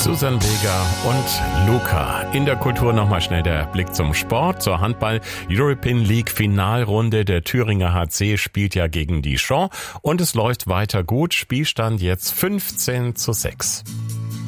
Susan Vega und Luca. In der Kultur nochmal schnell der Blick zum Sport, zur Handball. European League Finalrunde. Der Thüringer HC spielt ja gegen Dijon und es läuft weiter gut. Spielstand jetzt 15:6.